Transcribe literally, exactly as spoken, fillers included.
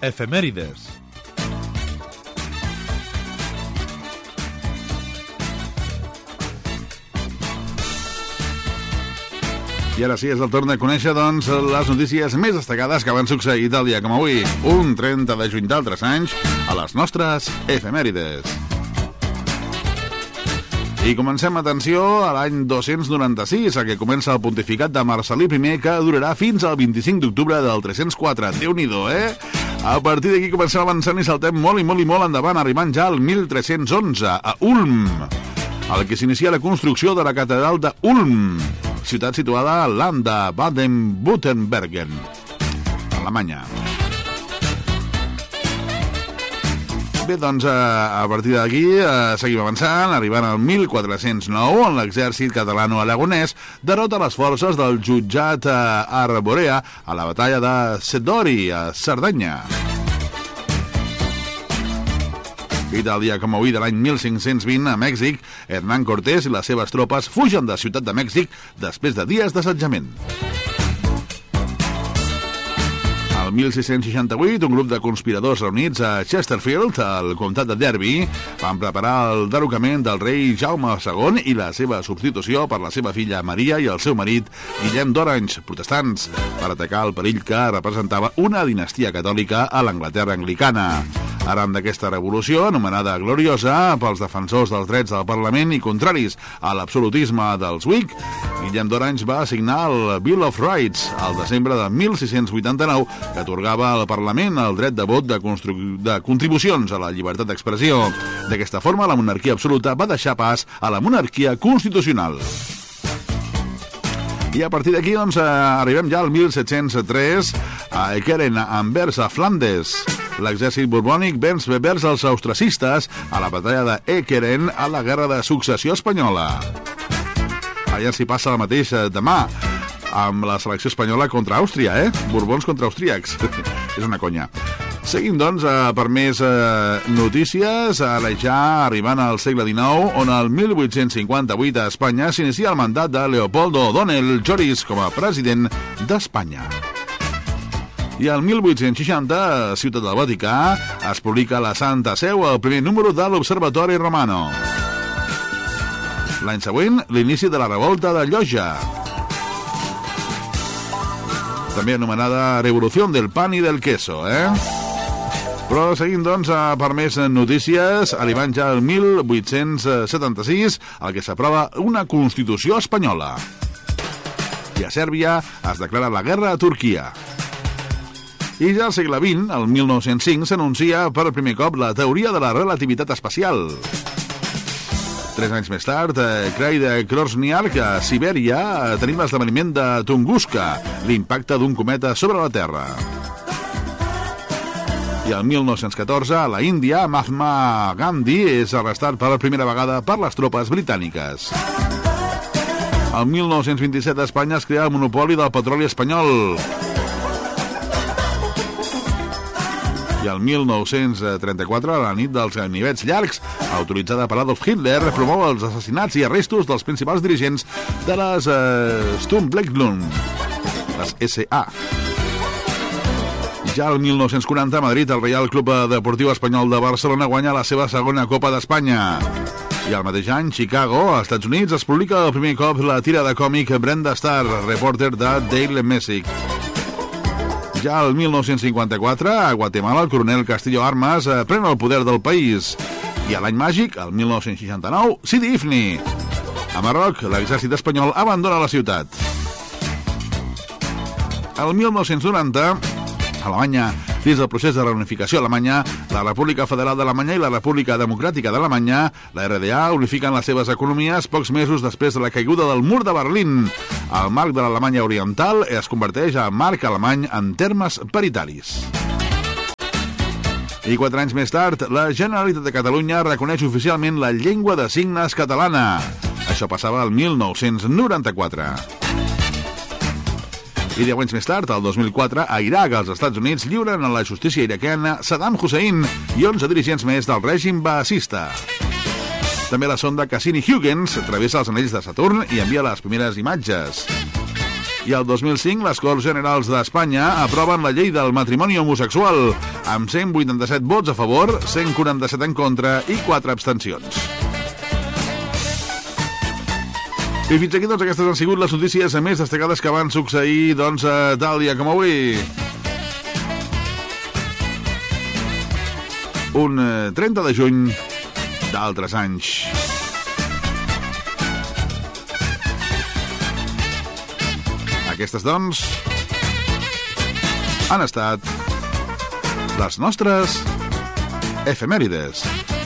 Efemèrides. I ara sí, és el torn de conèixer, doncs, les notícies més destacades que van succeir el dia com avui, un trenta de juny d'altres anys, a les nostres efemèrides. I comencem, atenció, a l'any dos-cents noranta-sis, a què comença el pontificat de Marcel·lí primer, que durarà fins al vint-i-cinc d'octubre del tres-cents quatre. Déu-n'hi-do, eh? A partir d'aquí comencem avançant i saltem molt i molt i molt endavant, arribant ja al mil tres-cents onze, a Ulm, al que s'inicia la construcció de la catedral de Ulm, ciutat situada a l'Land de Baden-Württemberg, Alemanya. Bé, doncs, a partir d'aquí seguim avançant, arribant al mil quatre-cents nou, on l'exèrcit catalano-aragonès derrota les forces del jutjat Arborea a la batalla de Sedori, a Cerdanya. I del dia com avui de l'any mil cinc-cents vint, a Mèxic, Hernán Cortés i les seves tropes fugen de Ciutat de Mèxic després de dies d'assetjament. El mil sis-cents seixanta-vuit, un grup de conspiradors reunits a Chesterfield, al comtat de Derby, van preparar el derrocament del rei Jaume segon i la seva substitució per la seva filla Maria i el seu marit Guillem d'Orange, protestants, per atacar el perill que representava una dinastia catòlica a l'Anglaterra anglicana. Arran d'aquesta revolució, anomenada gloriosa pels defensors dels drets del Parlament i contraris a l'absolutisme dels Whig, Guillem d'Orange va signar el Bill of Rights al desembre de mil sis-cents vuitanta-nou, que atorgava al Parlament el dret de vot de, de contribucions a la llibertat d'expressió. D'aquesta forma, la monarquia absoluta va deixar pas a la monarquia constitucional. I a partir d'aquí, doncs, arribem ja al mil set-cents tres, a Ekeren, a Anvers, a Flandes. L'exèrcit borbònic venç vers els austracistes a la batalla d'Ekeren a la Guerra de Successió Espanyola. Allà s'hi passa el mateix demà, amb la selecció espanyola contra Àustria, eh? Borbons contra austríacs. És una conya. Seguim, doncs, per més notícies, ara ja arribant al segle dinou, on el mil vuit-cents cinquanta-vuit a Espanya s'inicia el mandat de Leopoldo O'Donnell Joris com a president d'Espanya. I al mil vuit-cents seixanta, a Ciutat del Vaticà, es publica La Santa Seu, el primer número de l'Observatori Romano. L'any següent, l'inici de la revolta de Lloja, també anomenada Revolució del Pan i del Queso, eh? Però seguim, doncs, per més notícies, arribant ja al mil vuit-cents setanta-sis, al que s'aprova una Constitució espanyola. I a Sèrbia es declara la guerra a Turquia. I ja al segle vint, el mil nou-cents cinc, s'anuncia per primer cop la teoria de la relativitat espacial. Tres anys més tard, Craig de Krosniak, a Sibèria, tenim l'esdeveniment de Tunguska, l'impacte d'un cometa sobre la Terra. I el mil nou-cents catorze, a la Índia, Mahatma Gandhi és arrestat per primera vegada per les tropes britàniques. El mil nou-cents vint-i-set, a Espanya, es crea el monopoli del petroli espanyol. I el mil nou-cents trenta-quatre, a la nit dels ganivets llargs, autoritzada per Adolf Hitler, promou els assassinats i arrestos dels principals dirigents de les uh, Sturmbannflucht, les S A. Ja el mil nou-cents quaranta, a Madrid, el Reial Club Deportiu Espanyol de Barcelona guanya la seva segona Copa d'Espanya. I al mateix any, Chicago, als Estats Units, es publica el primer cop la tira de còmic Brenda Starr, reporter de Daily Messick. Ja el mil nou-cents cinquanta-quatre, a Guatemala, el coronel Castillo Armas eh, pren el poder del país. I a l'any màgic, el mil nou-cents seixanta-nou, Sidi Ifni. A Marroc, l'exèrcit espanyol abandona la ciutat. El mil nou-cents noranta, Alemanya, dins del procés de reunificació alemanya, la República Federal d'Alemanya i la República Democràtica d'Alemanya, la R D A, unifiquen les seves economies pocs mesos després de la caiguda del mur de Berlín. El marc de l'Alemanya Oriental es converteix en marc alemany en termes paritaris. I quatre anys més tard, la Generalitat de Catalunya reconeix oficialment la llengua de signes catalana. Això passava el mil nou-cents noranta-quatre. I deu anys més tard, el dos mil quatre, a Iraq, els Estats Units lliuren a la justícia iraquiana Saddam Hussein i onze dirigents més del règim baasista. També la sonda Cassini-Huygens travessa els anells de Saturn i envia les primeres imatges. I el dos mil cinc, les Corts Generals d'Espanya aproven la llei del matrimoni homosexual, amb cent vuitanta-set vots a favor, cent quaranta-set en contra i quatre abstencions. I fins aquí, doncs, aquestes han sigut les notícies més destacades que van succeir, doncs, a tal dia com avui. Un trenta de juny d'altres anys. Aquestes, doncs, han estat les nostres efemèrides.